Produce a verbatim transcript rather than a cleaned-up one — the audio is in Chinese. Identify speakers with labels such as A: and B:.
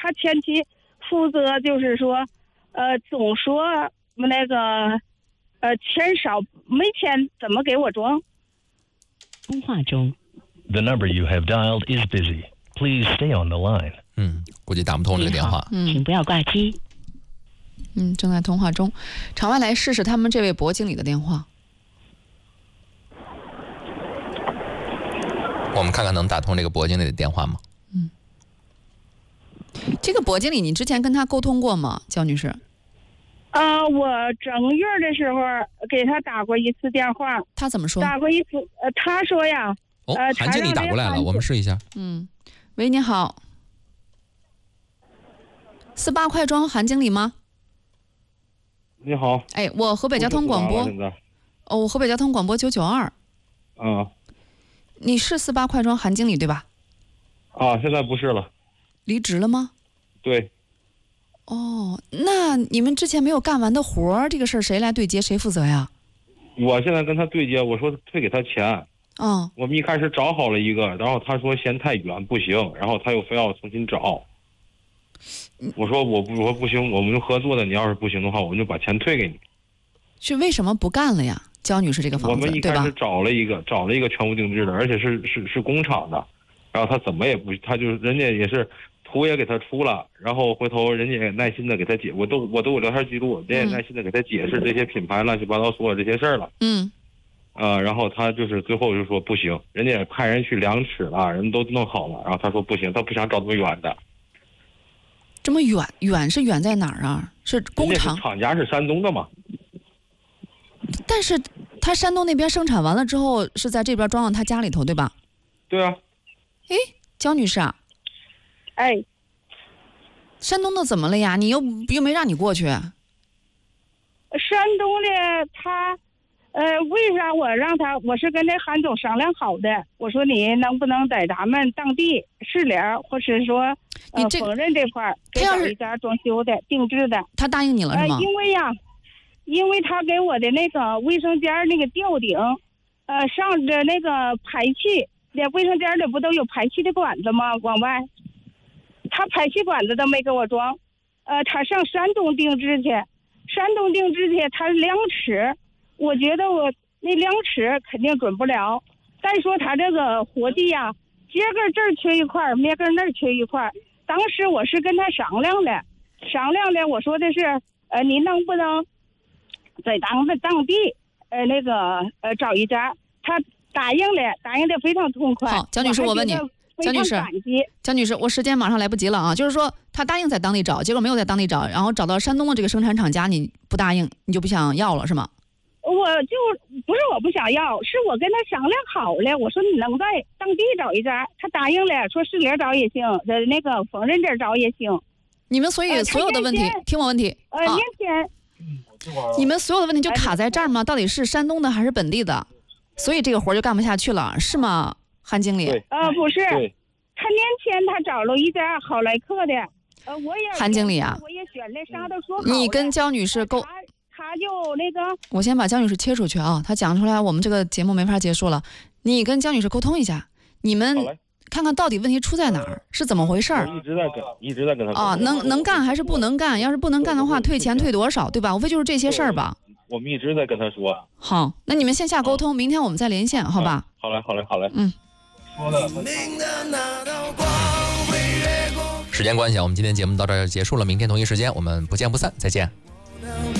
A: 他前期负责就是说，呃，总说那个，呃，钱少没钱怎么给我装？
B: 通话中。
C: The number you have dialed is busy. Please stay on the line.
D: 嗯，估计打不通这个电话。
B: 嗯，请不要挂机。
E: 嗯，正在通话中。场外来试试他们这位博经理的电话。
D: 我们看看能打通这个博经理的电话吗？
E: 嗯，这个博经理，你之前跟他沟通过吗，焦女士？
A: 呃，我正月的时候给他打过一次电话。
E: 他怎么说？
A: 打过一次，呃，他说呀，
D: 哦，
A: 呃，
D: 韩经理打过来了，我们试一下。
E: 嗯，喂，你好，四八快装韩经理吗？
F: 你好。
E: 哎，我河北交通广播。哦，我河北交通广播九九二。
F: 嗯。
E: 你是四八快装韩经理对吧？
F: 啊，现在不是了。
E: 离职了吗？
F: 对。
E: 哦，那你们之前没有干完的活儿，这个事儿谁来对接，谁负责呀？
F: 我现在跟他对接，我说退给他钱。
E: 嗯。
F: 我们一开始找好了一个，然后他说嫌太远不行，然后他又非要重新找。我说我不我说不行，我们就合作的，你要是不行的话，我们就把钱退给你。
E: 是为什么不干了呀？焦女士这个房子，
F: 我们一开始找了一个，找了一个全屋定制的，而且是是是工厂的，然后他怎么也不，他就是人家也是图也给他出了，然后回头人家也耐心的给他解，我都我都有聊天记录，人家也耐心的给他解释这些品牌乱七八糟所有这些事儿了。
E: 嗯。
F: 呃，然后他就是最后就说不行，人家也派人去量尺了，人都弄好了，然后他说不行，他不想找这么远的。
E: 这么远，远是远在哪儿啊？是工厂？
F: 是厂家是山东的嘛？
E: 但是他山东那边生产完了之后，是在这边装到他家里头，对吧？
F: 对啊。
E: 哎，焦女士啊。
A: 哎。
E: 山东的怎么了呀？你又又没让你过去。
A: 山东的他，呃，为啥我让他？我是跟那韩总商量好的，我说你能不能在咱们当地市联，或是说呃
E: 你这
A: 缝纫这块给找一家装修的定制的？
E: 他答应你了是吗？
A: 呃、因为呀。因为他给我的那个卫生间那个吊顶，呃，上着那个排气，那卫生间里不都有排气的管子吗？往外，他排气管子都没给我装，呃，他上山东定制去，山东定制去，他量尺，我觉得我那量尺肯定准不了。再说他这个活计呀，接根这儿缺一块，灭根那儿缺一块。当时我是跟他商量的，商量的，我说的是，呃，你能不能？在当的当地，呃，那个呃，找一家，他答应了，答应的非常痛快。
E: 好，焦女士，我问你，焦女士，焦女士，我时间马上来不及了啊，就是说他答应在当地找，结果没有在当地找，然后找到山东的这个生产厂家，你不答应，你就不想要了是吗？
A: 我就不是我不想要，是我跟他商量好了，我说你能在当地找一家，他答应了，说市联找也行，在那个缝纫这找也行。
E: 你们所以所有的问题，呃、听我问题，
A: 呃，年前。
E: 你们所有的问题就卡在这儿吗？到底是山东的还是本地的？所以这个活就干不下去了，是吗，韩经理？
A: 呃，不是，他年前他找了一家好来客的，呃，我也
E: 韩经理啊，
A: 我也选了，啥都说好了。
E: 你跟焦女士沟，
A: 他, 他就那个，
E: 我先把焦女士切出去啊，她讲出来，我们这个节目没法结束了。你跟焦女士沟通一下，你们看看到底问题出在哪儿，是怎么回事儿？
F: 一直在跟，一直在跟他
E: 啊，能能干还是不能干？要是不能干的话，退钱退多少，对吧？无非就是这些事儿吧。
F: 我们一直在跟他说。
E: 好，那你们线下沟通，明天我们再连线，好吧？
F: 好嘞，好嘞，好嘞。
E: 嗯。
F: 说的。
D: 时间关系啊，我们今天节目到这儿就结束了。明天同一时间，我们不见不散，再见。